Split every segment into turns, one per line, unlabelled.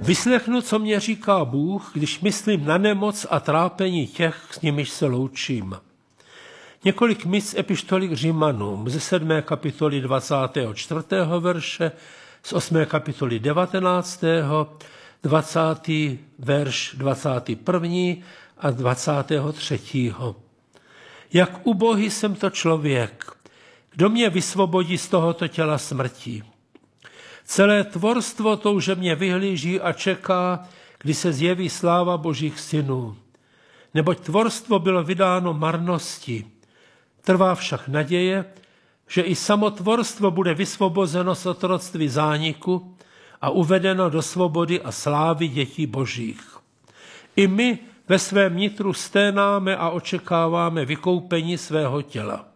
Vyslechnu, co mě říká Bůh, když myslím na nemoc a trápení těch, s nimiž se loučím. Několik míst epištoly k Římanům ze 7. kapitoly 24. verše, z 8. kapitoly 19., 20. verš 21. a 23. Jak ubohý jsem to člověk, kdo mě vysvobodí z tohoto těla smrti. Celé tvorstvo toužebně vyhlíží a čeká, kdy se zjeví sláva Božích synů. Neboť tvorstvo bylo vydáno marnosti. Trvá však naděje, že i samo tvorstvo bude vysvobozeno z otroctví zániku a uvedeno do svobody a slávy dětí Božích. I my ve svém nitru sténáme a očekáváme vykoupení svého těla.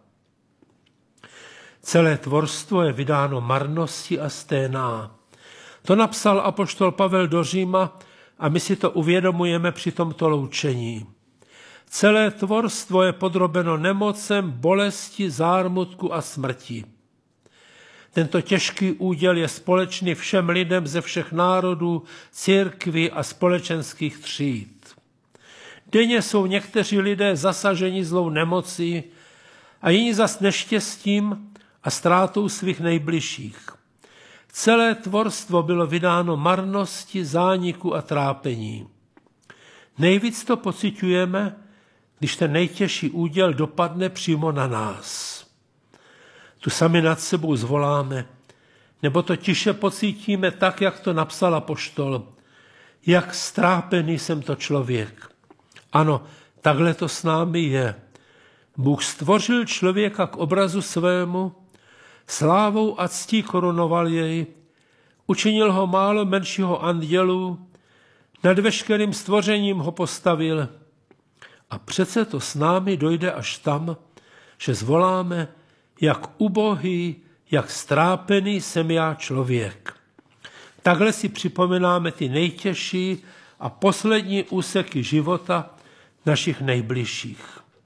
Celé tvorstvo je vydáno marnosti a sténá. To napsal apoštol Pavel do Říma a my si to uvědomujeme při tomto loučení. Celé tvorstvo je podrobeno nemocem, bolesti, zármutku a smrti. Tento těžký úděl je společný všem lidem ze všech národů, církví a společenských tříd. Denně jsou někteří lidé zasaženi zlou nemocí a jiní zas neštěstím a ztrátou svých nejbližších. Celé tvorstvo bylo vydáno marnosti, zániku a trápení. Nejvíc to pociťujeme, když ten nejtěžší úděl dopadne přímo na nás. Tu sami nad sebou zvoláme, nebo to tiše pocítíme tak, jak to napsal apoštol. Jak strápený jsem to člověk. Ano, takhle to s námi je. Bůh stvořil člověka k obrazu svému, slávou a ctí korunoval jej, učinil ho málo menšího andělů, nad veškerým stvořením ho postavil. A přece to s námi dojde až tam, že zvoláme, jak ubohý, jak strápený jsem já člověk. Takhle si připomínáme ty nejtěžší a poslední úseky života našich nejbližších.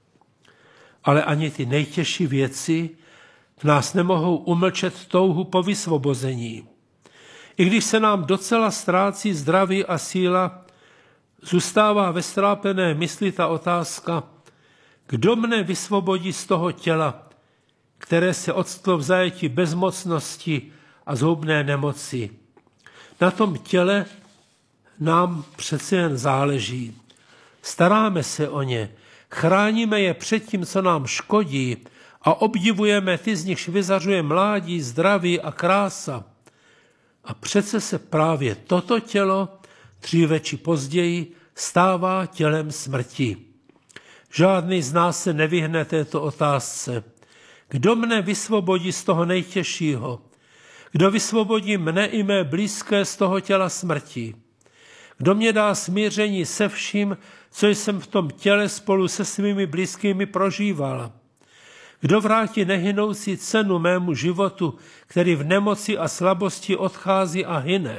Ale ani ty nejtěžší věci v nás nemohou umlčet touhu po vysvobození. I když se nám docela ztrácí zdraví a síla, zůstává ve strápené mysli ta otázka, kdo mne vysvobodí z toho těla, které se octlo v zajetí bezmocnosti a zhoubné nemoci. Na tom těle nám přece jen záleží. Staráme se o ně, chráníme je před tím, co nám škodí a obdivujeme ty, z nichž vyzařuje mládí, zdraví a krása. A přece se právě toto tělo dříve či později stává tělem smrti. Žádný z nás se nevyhne této otázce. Kdo mne vysvobodí z toho nejtěžšího? Kdo vysvobodí mne i mé blízké z toho těla smrti? Kdo mě dá smíření se vším, co jsem v tom těle spolu se svými blízkými prožíval? Kdo vrátí nehynoucí cenu mému životu, který v nemoci a slabosti odchází a hyne?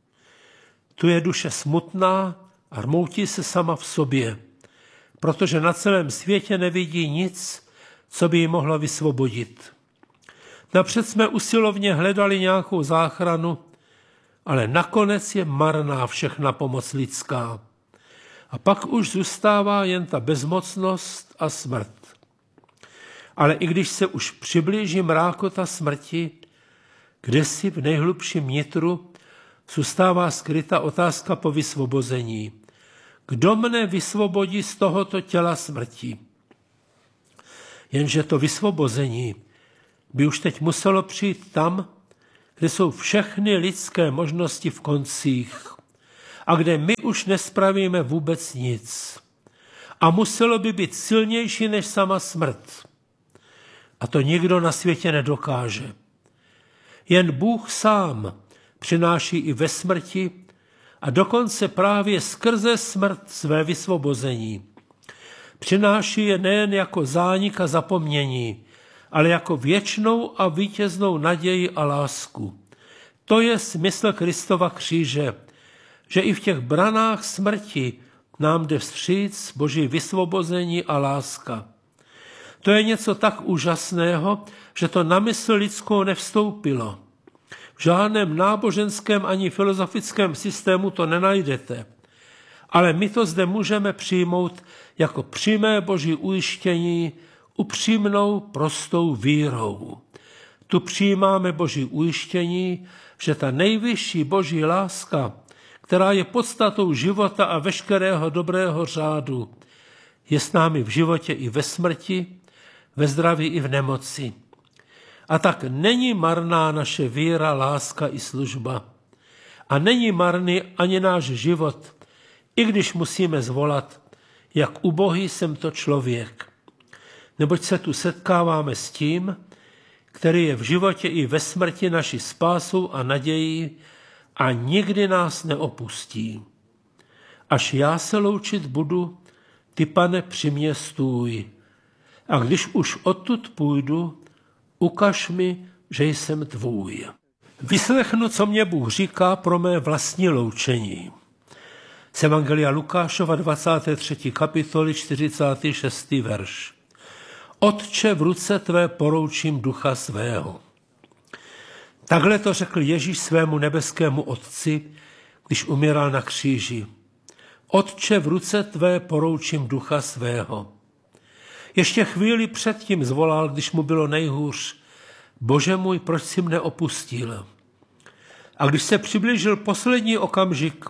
Tu je duše smutná a rmoutí se sama v sobě, protože na celém světě nevidí nic, co by ji mohlo vysvobodit. Napřed jsme usilovně hledali nějakou záchranu, ale nakonec je marná všechna pomoc lidská. A pak už zůstává jen ta bezmocnost a smrt. Ale i když se už přiblíží mrákota smrti, kdesi v nejhlubším nitru zůstává skryta otázka po vysvobození. Kdo mne vysvobodí z tohoto těla smrti? Jenže to vysvobození by už teď muselo přijít tam, kde jsou všechny lidské možnosti v koncích a kde my už nespravíme vůbec nic. A muselo by být silnější než sama smrt. A to nikdo na světě nedokáže. Jen Bůh sám přináší i ve smrti a dokonce právě skrze smrt své vysvobození. Přináší je nejen jako zánik a zapomnění, ale jako věčnou a vítěznou naději a lásku. To je smysl Kristova kříže, že i v těch branách smrti nám jde vstříc Boží vysvobození a láska. To je něco tak úžasného, že to na mysl lidskou nevstoupilo. V žádném náboženském ani filozofickém systému to nenajdete. Ale my to zde můžeme přijmout jako přímé Boží ujištění upřímnou, prostou vírou. Tu přijímáme Boží ujištění, že ta nejvyšší Boží láska, která je podstatou života a veškerého dobrého řádu, je s námi v životě i ve smrti, ve zdraví i v nemoci. A tak není marná naše víra, láska i služba. A není marný ani náš život, i když musíme zvolat, jak ubohý jsem to člověk. Neboť se tu setkáváme s tím, který je v životě i ve smrti naší spásou a nadějí a nikdy nás neopustí. Až já se loučit budu, ty, Pane, při mě stůj. A když už odtud půjdu, ukaž mi, že jsem tvůj. Vyslechnu, co mě Bůh říká pro mé vlastní loučení. Z Evangelia Lukášova 23. kapitoly 46. verš. Otče, v ruce tvé poroučím ducha svého. Takhle to řekl Ježíš svému nebeskému Otci, když umíral na kříži. Otče, v ruce tvé poroučím ducha svého. Ještě chvíli předtím zvolal, když mu bylo nejhůř. Bože můj, proč jsi mne opustil? A když se přiblížil poslední okamžik,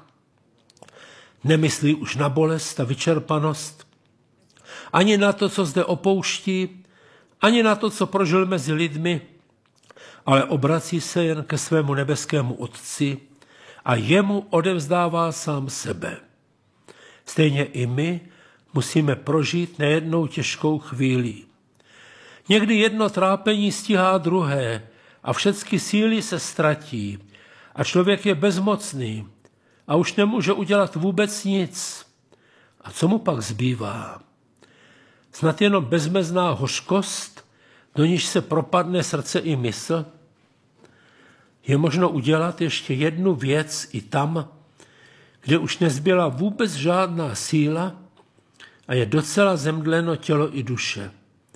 nemyslí už na bolest a vyčerpanost, ani na to, co zde opouští, ani na to, co prožil mezi lidmi, ale obrací se jen ke svému nebeskému Otci a jemu odevzdává sám sebe. Stejně i my musíme prožít nejednou těžkou chvíli. Někdy jedno trápení stíhá druhé a všechny síly se ztratí a člověk je bezmocný a už nemůže udělat vůbec nic. A co mu pak zbývá? Snad jenom bezmezná hořkost, do níž se propadne srdce i mysl? Je možno udělat ještě jednu věc i tam, kde už nezbyla vůbec žádná síla a je docela zemdleno tělo i duše.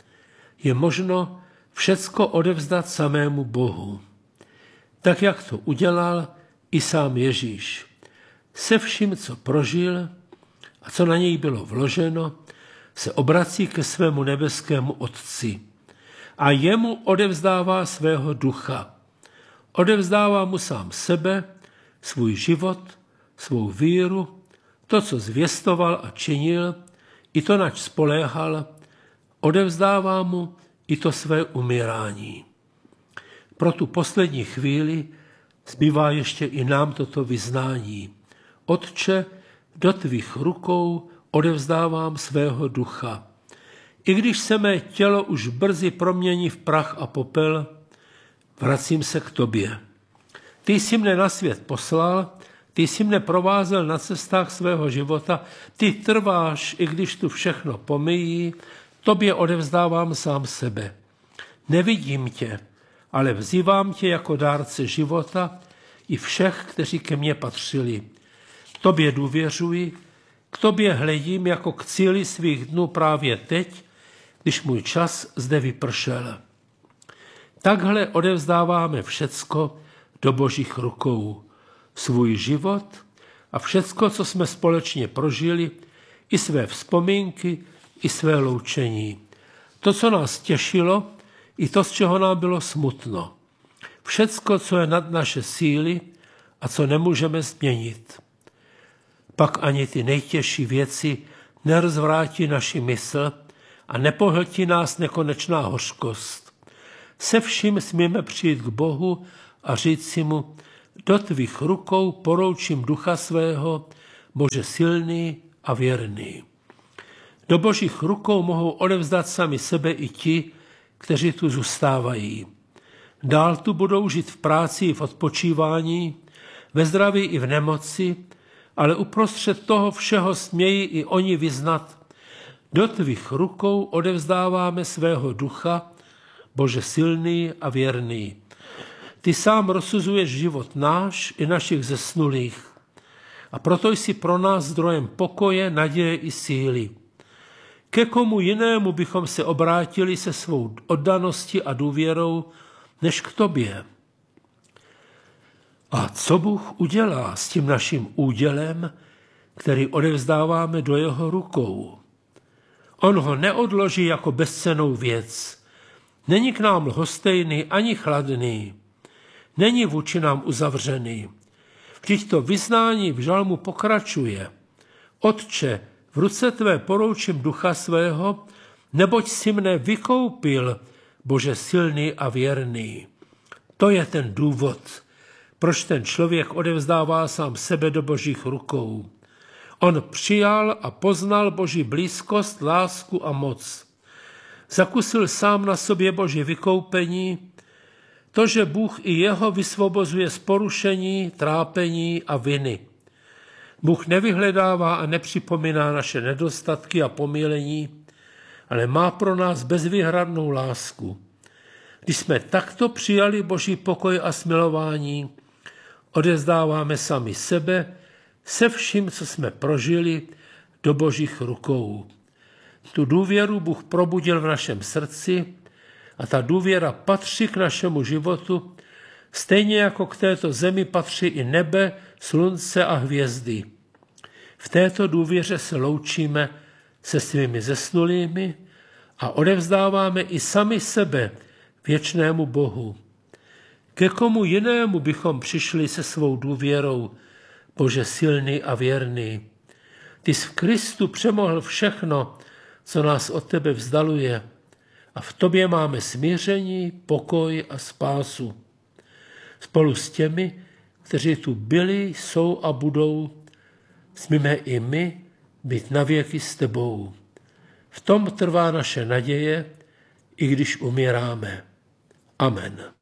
Je možno všecko odevzdat samému Bohu. Tak, jak to udělal i sám Ježíš. Se vším, co prožil a co na něj bylo vloženo, se obrací ke svému nebeskému Otci a jemu odevzdává svého ducha. Odevzdává mu sám sebe, svůj život, svou víru, to, co zvěstoval a činil, i to, nač spoléhal, odevzdává mu i to své umírání. Pro tu poslední chvíli zbývá ještě i nám toto vyznání. Otče, do tvých rukou odevzdávám svého ducha. I když se mé tělo už brzy promění v prach a popel, vracím se k tobě. Ty jsi mne na svět poslal, ty jsi mne provázel na cestách svého života, ty trváš, i když tu všechno pomíjí, tobě odevzdávám sám sebe. Nevidím tě, ale vzývám tě jako dárce života i všech, kteří ke mně patřili. Tobě důvěřuji, k tobě hledím jako k cíli svých dnů právě teď, když můj čas zde vypršel. Takhle odevzdáváme všecko do Božích rukou. Svůj život a všecko, co jsme společně prožili, i své vzpomínky, i své loučení. To, co nás těšilo, i to, z čeho nám bylo smutno. Všecko, co je nad naše síly a co nemůžeme změnit. Pak ani ty nejtěžší věci nerozvrátí naši mysl a nepohltí nás nekonečná hořkost. Se vším smíme přijít k Bohu a říct si mu, do tvých rukou poroučím ducha svého, Bože silný a věrný. Do Božích rukou mohou odevzdat sami sebe i ti, kteří tu zůstávají. Dál tu budou žít v práci i v odpočívání, ve zdraví i v nemoci, ale uprostřed toho všeho smějí i oni vyznat, do tvých rukou odevzdáváme svého ducha, Bože silný a věrný. Ty sám rozsuzuješ život náš i našich zesnulých a proto jsi pro nás zdrojem pokoje, naděje i síly. Ke komu jinému bychom se obrátili se svou oddaností a důvěrou, než k tobě? A co Bůh udělá s tím naším údělem, který odevzdáváme do jeho rukou? On ho neodloží jako bezcennou věc. Není k nám lhostejný ani chladný. Není vůči nám uzavřený. Vždyť to vyznání v žalmu pokračuje. Otče, v ruce tvé poroučím ducha svého, neboť si mne vykoupil, Bože silný a věrný. To je ten důvod, proč ten člověk odevzdává sám sebe do Božích rukou. On přijal a poznal Boží blízkost, lásku a moc. Zakusil sám na sobě Boží vykoupení, to, že Bůh i jeho vysvobozuje z porušení, trápení a viny. Bůh nevyhledává a nepřipomíná naše nedostatky a pomílení, ale má pro nás bezvýhradnou lásku. Když jsme takto přijali Boží pokoj a smilování, odevzdáváme sami sebe se vším, co jsme prožili, do Božích rukou. Tu důvěru Bůh probudil v našem srdci a ta důvěra patří k našemu životu, stejně jako k této zemi patří i nebe, slunce a hvězdy. V této důvěře se loučíme se svými zesnulými a odevzdáváme i sami sebe věčnému Bohu. Ke komu jinému bychom přišli se svou důvěrou, Bože silný a věrný? Ty jsi v Kristu přemohl všechno, co nás od tebe vzdaluje, a v tobě máme smíření, pokoj a spásu. Spolu s těmi, kteří tu byli, jsou a budou, smíme i my být navěky s tebou. V tom trvá naše naděje, i když umíráme. Amen.